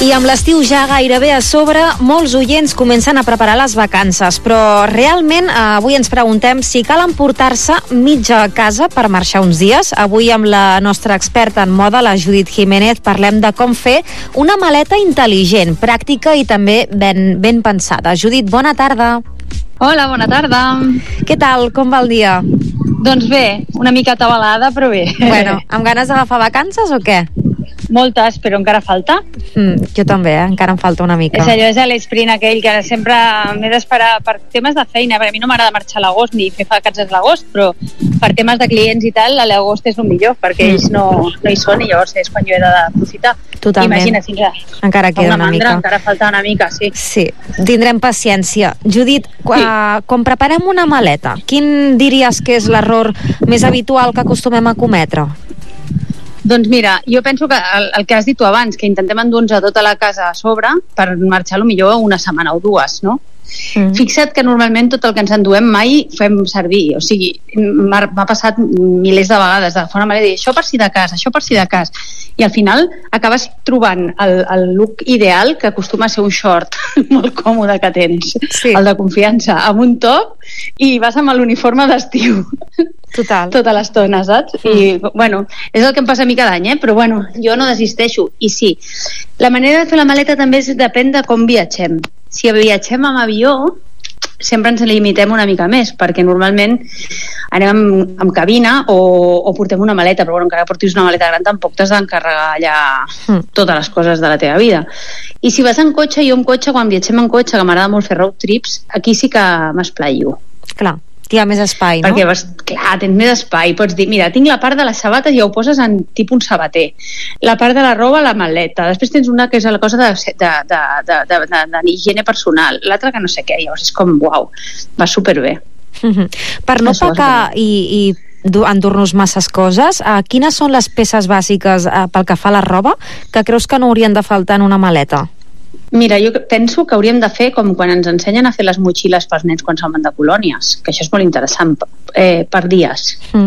I amb l'estiu ja gairebé a sobre, molts oients comencen a preparar les vacances, però realment avui ens preguntem si cal emportar-se mitja casa per marxar uns dies. Avui amb la nostra experta en moda, la Judit Jiménez, parlem de com fer una maleta intel·ligent, pràctica i també ben pensada. Judit, bona tarda. Hola, bona tarda. Què tal? Com va el dia? Doncs bé, una mica atabalada, però bé. Bueno, amb ganes d'agafar vacances o què? Moltes, però encara falta. Jo també, encara em falta una mica. És allò, és l'esprint aquell que sempre m'he d'esperar per temes de feina, perquè a mi no m'agrada marxar a l'agost ni fer vacances a l'agost, però per temes de clients i tal, a l'agost és el millor, perquè ells no hi són i llavors és quan jo he d'aprofitar. Totalment. Imagina't, encara queda una mica. Encara falta una mica, sí. Sí, tindrem paciència. Judit, quan preparem una maleta, quin diries que és l'error més habitual que acostumem a cometre? Doncs mira, jo penso que el que has dit tu abans, que intentem endur-nos tota la casa a sobre per marxar millor una setmana o dues, no? Fixa't que normalment tot el que ens enduem mai fem servir, o sigui, m'ha passat milers de vegades d'agafar una maleta i dir això per si de cas, això per si de cas, i al final acabes trobant el look ideal, que acostuma a ser un short molt còmode que tens, sí. El de confiança, amb un top, i vas amb l'uniforme d'estiu. Total. Tota l'estona, saps? I, bueno, és el que em passa a mi cada any, però bueno, jo no desisteixo. I sí, la manera de fer la maleta també depèn de com viatgem. Si viatgem amb avió, sempre ens limitem una mica més, perquè normalment anem amb cabina o portem una maleta, però bueno, encara que portis una maleta gran tampoc t'has d'encarregar allà totes les coses de la teva vida. I si vas en cotxe, jo en cotxe, quan viatgem en cotxe, que m'agrada molt fer road trips, aquí sí que m'esplaio. Clar, hi ha més espai, no? Perquè clar, tens més espai, pots dir, mira, tinc la part de les sabates i ja ho poses en tipus un sabater, la part de la roba, la maleta, després tens una que és la cosa d'higiene personal, l'altra que no sé què, llavors és com, uau, va superbé. Per no pecar i endur-nos masses coses, quines són les peces bàsiques pel que fa a la roba que creus que no haurien de faltar en una maleta? Mira, jo penso que hauríem de fer com quan ens ensenyen a fer les motxilles pels nens quan se'n van de colònies, que això és molt interessant, per dies.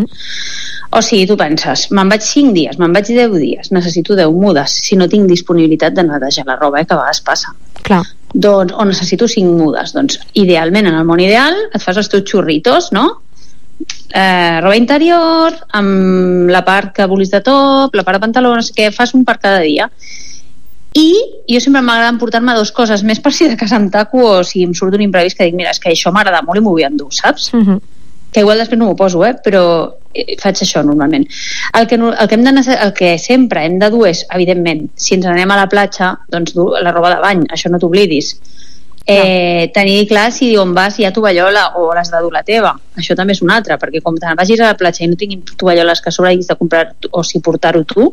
O sigui, tu penses, me'n vaig 5 dies, me'n vaig 10 dies, necessito 10 mudes, si no tinc disponibilitat de netejar la roba, que a vegades passa. Clar. Doncs, o necessito 5 mudes, doncs idealment, en el món ideal, et fas els teus xurritos, no? Roba interior, amb la part que vulguis de top, la part de pantalons, que fas un per cada dia. I jo sempre m'agrada emportar-me 2 coses més per si de casa em taco o si em surt un imprevist que dic, mira, és que això m'agrada molt i m'ho vull endur, saps? Que igual després no m'ho poso, però faig això normalment. El que sempre hem de dur és, evidentment, si ens anem a la platja, doncs dur la roba de bany, això no t'oblidis. Tenir clar si on vas hi ha tovallola o l'has de dur la teva, això també és un altre, perquè com te'n vagis a la platja i no tinguin tovalloles que a sobre hagis de comprar o si portar-ho tu,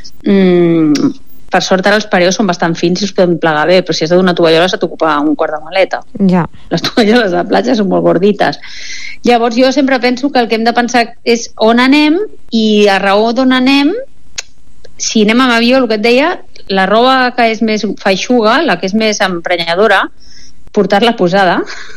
per sort ara els pareus són bastant fins i els podem plegar bé, però si has de donar tovallola s'ha d'ocupar un quart de maleta. Ja. Les tovalloles de la platja són molt gordites. Llavors jo sempre penso que el que hem de pensar és on anem i a raó d'on anem, si anem amb avió, el que et deia, la roba que és més feixuga, la que és més emprenyadora, portar-la posada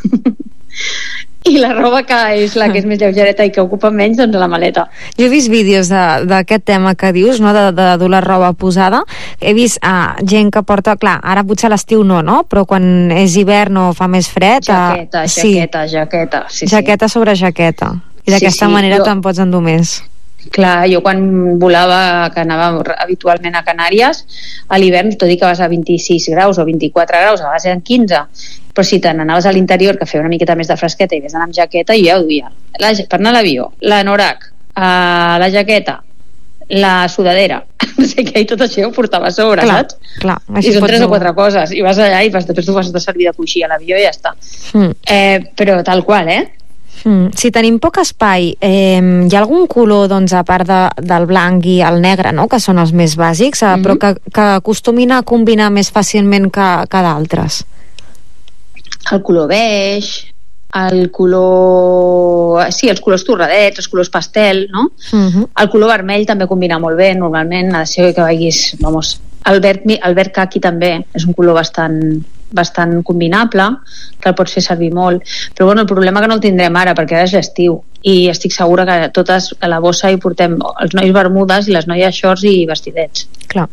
i la roba que és la que és més lleugereta i que ocupa menys, doncs a la maleta. Jo he vist vídeos d'aquest tema que dius, no? de dur la roba posada. He vist gent que porta, clar, ara potser a l'estiu no, però quan és hivern o fa més fred... Jaqueta. Sí, jaqueta sobre jaqueta. I d'aquesta manera te'n pots endur més. Clar, jo quan volava, que anava habitualment a Canàries, a l'hivern, tot i que vas a 26 graus o 24 graus, a vegades eren 15, però si te n'anaves a l'interior, que feia una miqueta més de fresqueta i havies d'anar amb jaqueta, jo ja ho duia. Per anar a l'avió, l'anorac, la jaqueta, la sudadera, no sé què, i tot això ho portava a sobre, saps? Clar, i són 3 o 4 coses, i vas allà i després tu vas de servir de coixí a l'avió i ja està. Però tal qual, Si tenim poc espai, hi ha algun color, doncs, a part del blanc i el negre, no?, que són els més bàsics, però que acostumin a combinar més fàcilment que d'altres? El color beix, el color... Sí, els colors torradets, els colors pastel, no? El color vermell també combina molt bé, normalment, ha de ser que vegis, vamos... El verd caqui també és un color bastant combinable, que el pots fer servir molt, però bueno, el problema que no el tindrem ara perquè ara és l'estiu i estic segura que totes a la bossa hi portem els nois bermudes i les noies shorts i vestidets. Clar.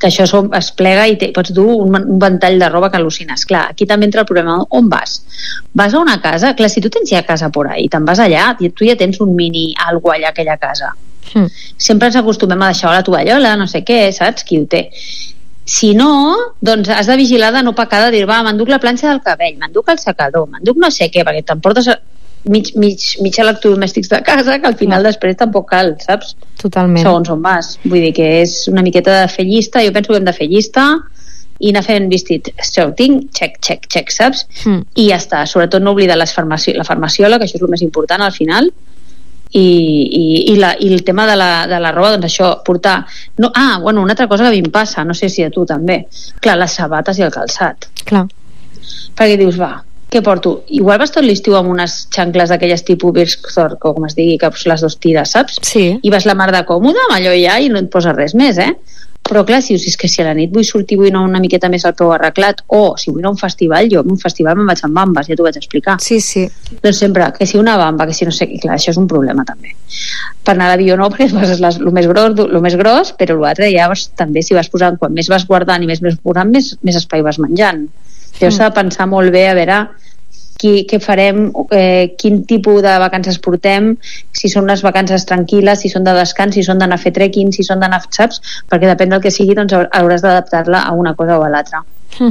que això es plega i pots dur un ventall de roba que al·lucines. Clar, aquí també entra el problema, on vas? Vas a una casa, clar, si tu tens ja casa por ahí, te'n vas allà, tu ja tens un mini algo allà a aquella casa. Sempre ens acostumem a deixar la tovallola, no sé què, saps? Qui ho té. Si no, doncs has de vigilar de no pecar, de dir, va, m'enduc la planxa del cabell, m'enduc el secador, m'enduc no sé què, perquè t'emportes mig electrodomèstics de casa que al final després tampoc cal, saps? Totalment. Segons on vas. Vull dir que és una miqueta de fer llista, jo penso que hem de fer llista i anar fent vestit, això ho tinc, check, saps? I ja està, sobretot no oblidar la farmaciola, que això és el més important al final, i el tema de la roba, doncs això, portar una altra cosa que a mi em passa, no sé si a tu també, clar, les sabates i el calçat, clar, perquè dius, va, què porto? Igual vas tot l'estiu amb unes xancles d'aquelles tipus Birchthorn, o com es digui, que les dos tires, saps? Sí. I vas la mar de còmode amb allò ja i no et poses res més, però clar, si és que si a la nit vull sortir, vull anar una miqueta més al peu arreglat, o si vull anar a un festival, jo a un festival me'n vaig amb bambes, ja t'ho vaig explicar. Sí. Doncs sempre, que si una bamba, que si no sé què, clar, això és un problema també. Per anar a l'avió no, perquè poses el més gros, però l'altre ja també si vas posant, quan més vas guardant i més posant, més espai vas menjant. Llavors s'ha de pensar molt bé a veure què farem, quin tipus de vacances portem, si són unes vacances tranquil·les, si són de descans, si són d'anar a fer trekking, si són d'anar, saps? Perquè depèn del que sigui, doncs hauràs d'adaptar-la a una cosa o a l'altra.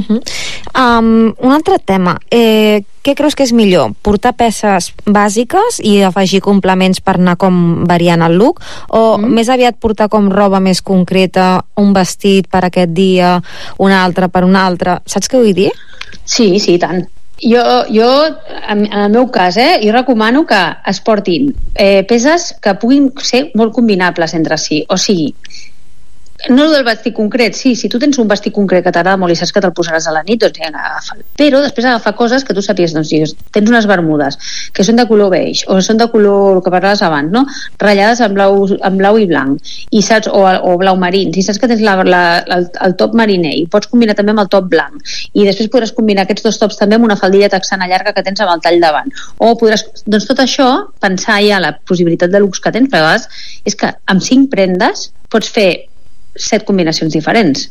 Un altre tema, què creus que és millor? Portar peces bàsiques i afegir complements per anar com variant el look, o més aviat portar com roba més concreta, un vestit per aquest dia, un altre per un altre, saps què vull dir? Sí, tant. Jo, en el meu cas, jo recomano que es portin peces que puguin ser molt combinables entre si, o sigui, no del vestit concret, sí, si tu tens un vestit concret que t'agrada molt i saps que te'l posaràs a la nit, doncs ja agafa'l, però després agafa coses que tu sàpigues, doncs tens unes bermudes que són de color beige, o són de color, el que parlaves abans, no? Ratllades en blau i blanc, i saps, o blau marín, si saps que tens el top mariner, i pots combinar també amb el top blanc, i després podràs combinar aquests dos tops també amb una faldilla texana llarga que tens amb el tall davant, o podràs, doncs tot això, pensar ja la possibilitat de looks que tens, perquè a vegades és que amb 5 prendes pots fer 7 combinacions diferents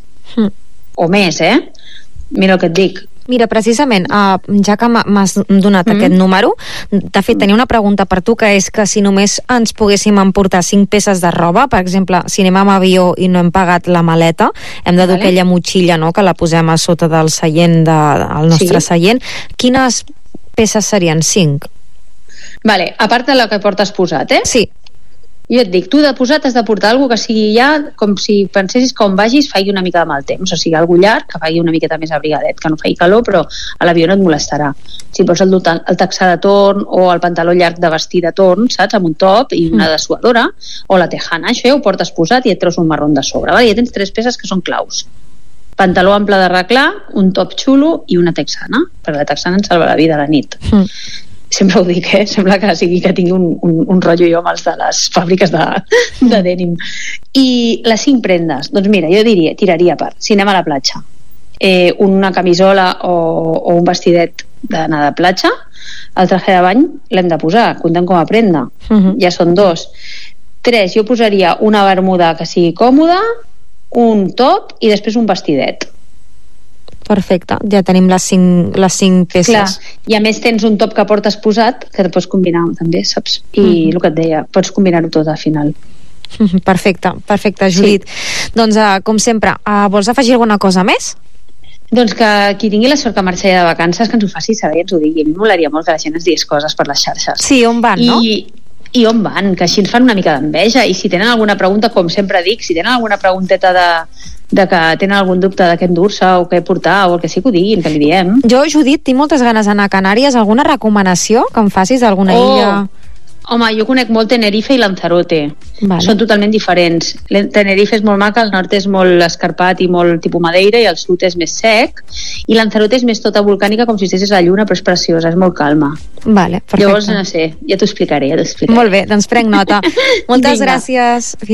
o més, mira el que et dic. Mira, precisament, ja que m'has donat aquest número, de fet tenia una pregunta per tu, que és que si només ens poguéssim emportar 5 peces de roba, per exemple, si anem amb avió i no hem pagat la maleta, hem de dur aquella motxilla, no?, que la posem a sota del seient del nostre seient, quines peces serien? 5? Vale, a part de la que portes posat, Sí. Jo et dic, tu de posat has de portar alguna que sigui ja com si pensessis que on vagis faci una mica de mal temps, o sigui, algú llarg que faci una miqueta més abrigadet, que no faci calor, però a l'avió no et molestarà. Si pots el texà de torn o el pantaló llarg de vestir de torn, saps, amb un top i una dessuadora, o la tejana, això ja ho portes posat i et treus un marrón de sobre, vale? Ja tens 3 peces que són claus. Pantaló ample de reclar, un top xulo i una texana, perquè la texana ens salva la vida a la nit. Sempre ho dic, sembla que sigui que tingui un rotllo jo amb els de les fàbriques de dènim. I les 5 prendes, doncs mira, jo tiraria per, si anem a la platja, una camisola o un vestidet d'anar de platja, el traje de bany l'hem de posar, comptem com a prenda, ja són 2. 3, jo posaria una bermuda que sigui còmoda, un top i després un vestidet. Perfecte, ja tenim les 5 peces. Clar, i a més tens un top que portes posat que et pots combinar també, saps? I el que et deia, pots combinar-ho tot al final. Perfecte, Judit. Sí. Doncs, com sempre, vols afegir alguna cosa més? Doncs que qui tingui la sort que marxi de vacances, que ens ho faci saber i ens ho digui. A mi m'molaria molt que la gent ens digués coses per les xarxes. Sí, on van, no? I on van, que així ens fan una mica d'enveja, i si tenen alguna pregunta, com sempre dic, si tenen alguna pregunteta de que tenen algun dubte de què endur-se o què portar o el que sí que ho diguin, que li diem. Jo, Judit, tinc moltes ganes d'anar a Canàries. Alguna recomanació que em facis d'alguna illa? Home, jo conec molt Tenerife i Lanzarote. Vale. Són totalment diferents. Tenerife és molt maca, el nord és molt escarpat i molt tipus Madeira, i el sud és més sec, i Lanzarote és més tota volcànica, com si estigués a la lluna, però és preciosa, és molt calma. Vale, perfecte. Llavors, no sé, ja t'ho explicaré. Molt bé, doncs prenc nota. Moltes gràcies.